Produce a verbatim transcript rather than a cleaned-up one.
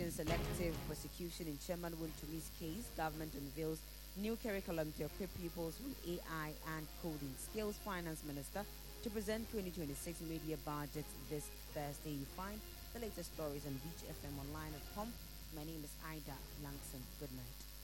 Facing selective prosecution in Chairman Wuntumi's case, government unveils new curriculum to equip pupils with A I and coding skills. Finance Minister to present twenty twenty-six media budget this Thursday. You find the latest stories on Beach F M online at home. My name is Ida Langson. Good night.